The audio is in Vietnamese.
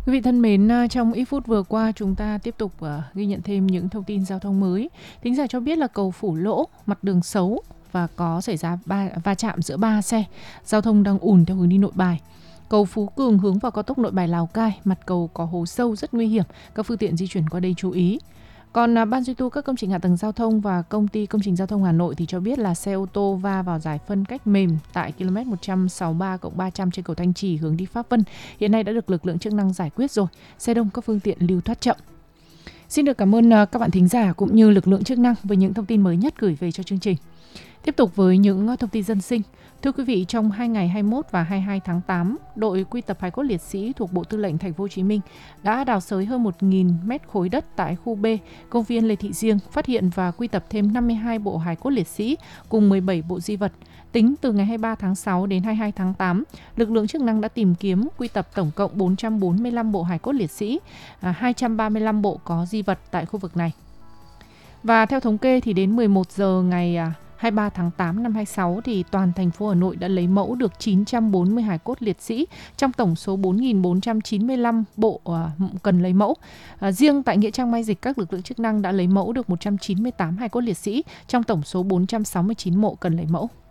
Quý vị thân mến, trong ít phút vừa qua chúng ta tiếp tục ghi nhận thêm những thông tin giao thông mới. Thính giả cho biết là cầu Phủ Lỗ, mặt đường xấu và có xảy ra va chạm giữa 3 xe. Giao thông đang ùn theo hướng đi Nội Bài. Cầu Phú Cường hướng vào cao tốc Nội Bài Lào Cai, mặt cầu có hố sâu rất nguy hiểm, các phương tiện di chuyển qua đây chú ý. Còn Ban duy tu các công trình hạ tầng giao thông và Công ty Công trình Giao thông Hà Nội thì cho biết là xe ô tô va vào giải phân cách mềm tại km 163+300 trên cầu Thanh Trì hướng đi Pháp Vân. Hiện nay đã được lực lượng chức năng giải quyết rồi, xe đông các phương tiện lưu thoát chậm. Xin được cảm ơn các bạn thính giả cũng như lực lượng chức năng với những thông tin mới nhất gửi về cho chương trình. Tiếp tục với những thông tin dân sinh. Thưa quý vị, trong 2 ngày 21 và 22 tháng 8, đội quy tập hài cốt liệt sĩ thuộc Bộ Tư lệnh Thành phố Hồ Chí Minh đã đào xới hơn 1.000 mét khối đất tại khu B, công viên Lê Thị Riêng, phát hiện và quy tập thêm 52 bộ hài cốt liệt sĩ cùng 17 bộ di vật. Tính từ ngày 23 tháng 6 đến 22 tháng 8, lực lượng chức năng đã tìm kiếm quy tập tổng cộng 445 bộ hài cốt liệt sĩ, 235 bộ có di vật tại khu vực này. Và theo thống kê thì đến 11 giờ ngày 23 tháng 8 năm 26 thì toàn thành phố Hà Nội đã lấy mẫu được 940 hài cốt liệt sĩ trong tổng số 4.495 bộ cần lấy mẫu. Riêng tại nghĩa trang Mai Dịch, các lực lượng chức năng đã lấy mẫu được 198 hài cốt liệt sĩ trong tổng số 469 mộ cần lấy mẫu.